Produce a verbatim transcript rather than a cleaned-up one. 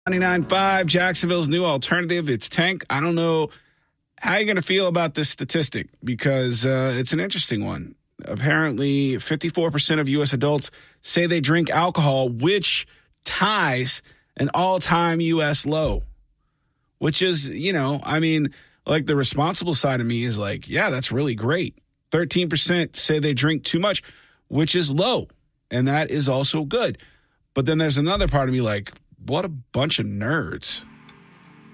ninety-nine point five, Jacksonville's new alternative. It's Tank. I don't know how you're going to feel about this statistic because uh, it's an interesting one. Apparently, fifty-four percent of U S adults say they drink alcohol, which ties an all-time U S low, which is, you know, I mean, like the responsible side of me is like, yeah, that's really great. thirteen percent say they drink too much, which is low, and that is also good. But then there's another part of me like, what a bunch of nerds.